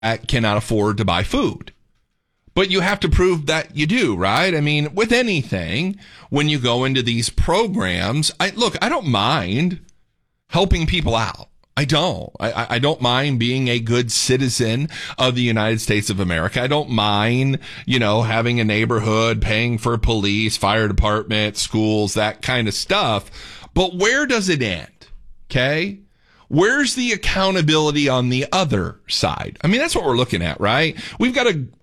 cannot afford to buy food. But you have to prove that you do, right? I mean, with anything, when you go into these programs, I don't mind helping people out. I don't mind being a good citizen of the United States of America. I don't mind, having a neighborhood, paying for police, fire department, schools, that kind of stuff. But where does it end? Okay? Where's the accountability on the other side? I mean, that's what we're looking at, right? We've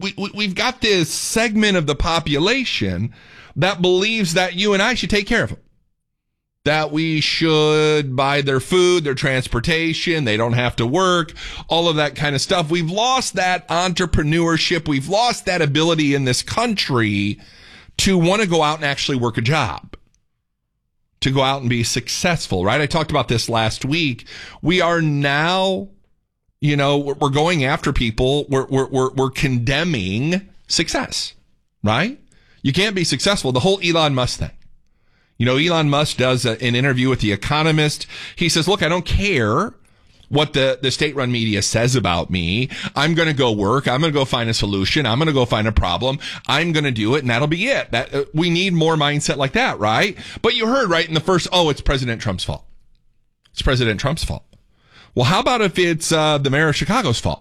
got this segment of the population that believes that you and I should take care of them. That we should buy their food, their transportation, they don't have to work, all of that kind of stuff. We've lost that entrepreneurship. We've lost that ability in this country to want to go out and actually work a job, to go out and be successful, right? I talked about this last week. We are now, we're going after people. We're condemning success, right? You can't be successful. The whole Elon Musk thing. Elon Musk does an interview with The Economist. He says, look, I don't care what the state-run media says about me. I'm going to go work. I'm going to go find a solution. I'm going to go find a problem. I'm going to do it, and that'll be it. We need more mindset like that, right? But you heard right in the first, it's President Trump's fault. It's President Trump's fault. Well, how about if it's the mayor of Chicago's fault?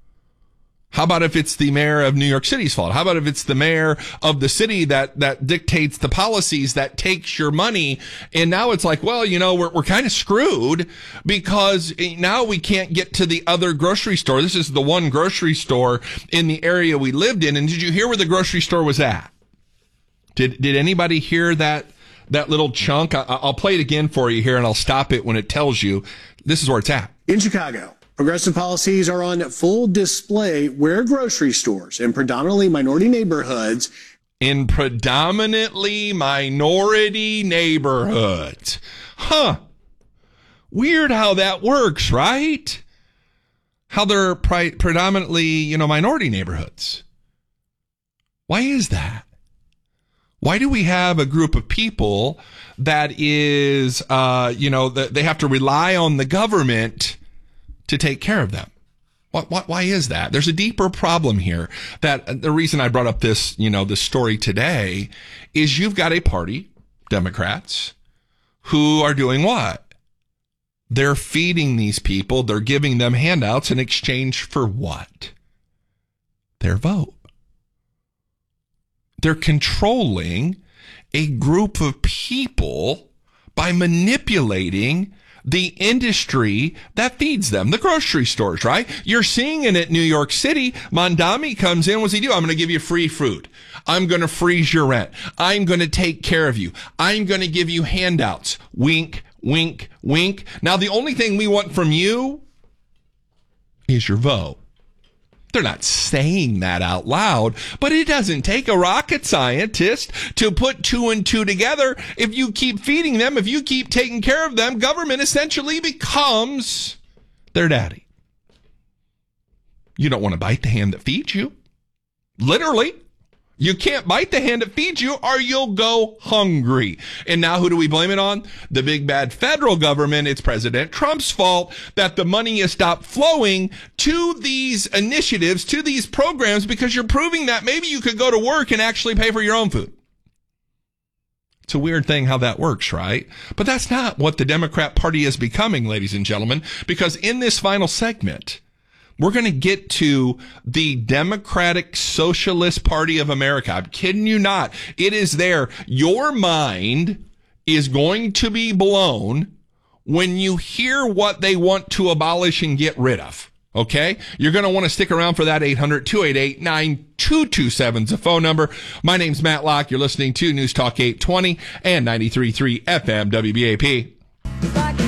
How about if it's the mayor of New York City's fault? How about if it's the mayor of the city that dictates the policies, that takes your money? And now it's like, well, we're kind of screwed because now we can't get to the other grocery store. This is the one grocery store in the area we lived in. And did you hear where the grocery store was at? Did anybody hear that little chunk? I'll play it again for you here and I'll stop it when it tells you this is where it's at. In Chicago, progressive policies are on full display where grocery stores in predominantly minority neighborhoods. Huh. Weird how that works, right? How they're predominantly, minority neighborhoods. Why is that? Why do we have a group of people that is, they have to rely on the government to take care of them? Why is that? There's a deeper problem here. That the reason I brought up this, this story today is you've got a party, Democrats, who are doing what? They're feeding these people. They're giving them handouts in exchange for what? Their vote. They're controlling a group of people by manipulating the industry that feeds them, the grocery stores, right? You're seeing it at New York City. Mondami comes in. What's he do? I'm going to give you free food. I'm going to freeze your rent. I'm going to take care of you. I'm going to give you handouts. Wink, wink, wink. Now, the only thing we want from you is your vote. They're not saying that out loud, but it doesn't take a rocket scientist to put two and two together. If you keep feeding them, if you keep taking care of them, government essentially becomes their daddy. You don't want to bite the hand that feeds you. Literally. You can't bite the hand that feeds you or you'll go hungry. And now who do we blame it on? The big bad federal government. It's President Trump's fault that the money has stopped flowing to these initiatives, to these programs, because you're proving that maybe you could go to work and actually pay for your own food. It's a weird thing how that works, right? But that's not what the Democrat Party is becoming, ladies and gentlemen, because in this final segment, we're going to get to the Democratic Socialist Party of America. I'm kidding you not. It is there. Your mind is going to be blown when you hear what they want to abolish and get rid of. Okay? You're going to want to stick around for that. 800-288-9227 is the phone number. My name's Matt Locke. You're listening to News Talk 820 and 93.3 FM WBAP.